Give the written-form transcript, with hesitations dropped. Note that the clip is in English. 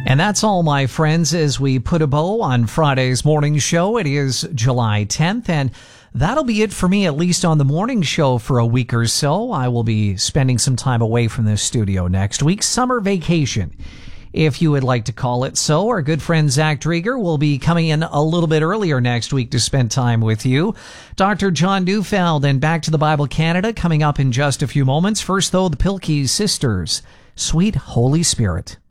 And that's all, my friends, as we put a bow on Friday's morning show. It is July 10th, and that'll be it for me, at least on the morning show for a week or so. I will be spending some time away from this studio next week. Summer vacation, if you would like to call it so. Our good friend Zach Drieger will be coming in a little bit earlier next week to spend time with you. Dr. John Neufeld and Back to the Bible Canada coming up in just a few moments. First, though, the Pilkey Sisters, Sweet Holy Spirit.